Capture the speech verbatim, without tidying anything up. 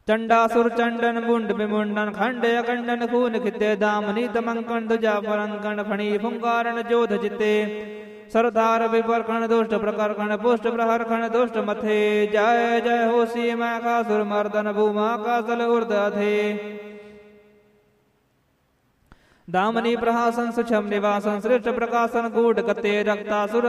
चंडासुर चंडन मुंड विमुंडन खंड अखंडन खून खिते दामनी तमंकन दुजा परंकन फणी फुंकारण जोध जिते सरदार विपरखण दुष्ट प्रकरखण पुष्ट प्रहरखण दुष्ट मथे जय जय हो सीमा का सुर मर्दन भूमा का सल उर्द अधे दामनी प्रहासन सुछम निवासन श्रेष्ठ प्रकाशन गूढ़ गते रक्तासुर